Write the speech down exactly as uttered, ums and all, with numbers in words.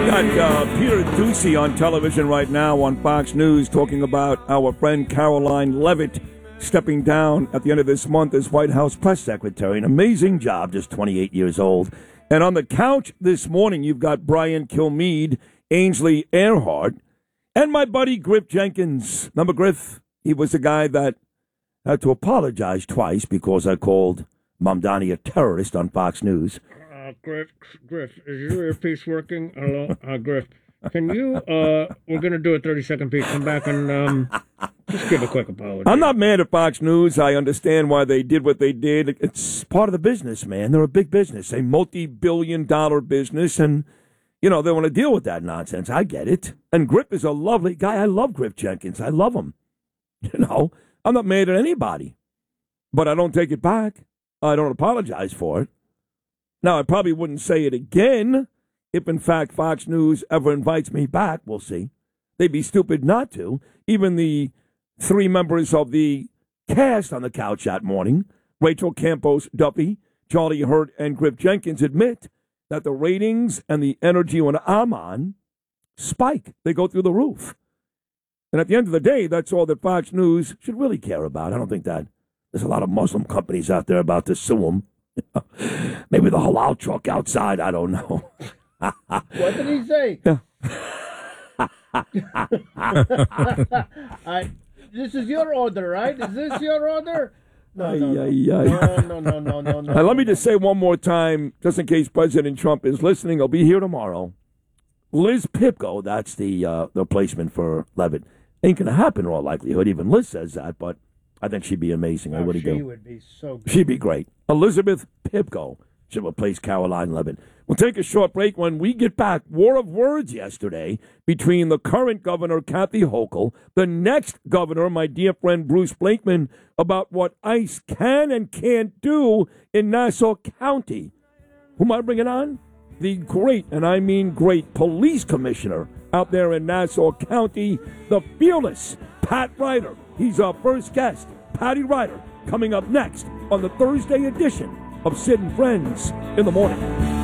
got uh, Peter Doocy on television right now on Fox News talking about our friend Caroline Levitt stepping down at the end of this month as White House press secretary. An amazing job, just twenty-eight years old. And on the couch this morning, you've got Brian Kilmeade, Ainsley Earhart, and my buddy Griff Jenkins. Remember Griff? He was the guy that had to apologize twice because I called Mamdani a terrorist on Fox News. Uh, Griff, Griff, is your earpiece working? Hello? Uh, Griff, can you, uh, we're going to do a thirty-second piece. Come back and um, just give a quick apology. I'm not mad at Fox News. I understand why they did what they did. It's part of the business, man. They're a big business, a multi-billion dollar business, and, you know, they want to deal with that nonsense. I get it. And Griff is a lovely guy. I love Griff Jenkins. I love him. You know, I'm not mad at anybody, but I don't take it back. I don't apologize for it. Now, I probably wouldn't say it again if, in fact, Fox News ever invites me back. We'll see. They'd be stupid not to. Even the three members of the cast on the couch that morning, Rachel Campos Duffy, Charlie Hurt, and Griff Jenkins, admit that the ratings and the energy when I'm on spike. They go through the roof. And at the end of the day, that's all that Fox News should really care about. I don't think that there's a lot of Muslim companies out there about to sue them. Maybe the halal truck outside. I don't know. What did he say? Yeah. I, this is your order, right? Is this your order? No, no, no, Ay, ay, ay. no, no, no, no, no, no. Now, let me just say one more time, just in case President Trump is listening. I'll be here tomorrow. Liz Pipko, that's the uh, the replacement for Levitt. Ain't going to happen in all likelihood. Even Liz says that, but I think she'd be amazing. I Oh, really she do. would be so good. She'd be great. Elizabeth Pipko should replace Caroline Levitt. We'll take a short break. When we get back, war of words yesterday between the current governor, Kathy Hochul, the next governor, my dear friend Bruce Blakeman, about what ICE can and can't do in Nassau County. Who am I bringing on? The great, and I mean great, police commissioner out there in Nassau County, the fearless Pat Ryder. He's our first guest, Patty Ryder, coming up next on the Thursday edition of Sid and Friends in the Morning.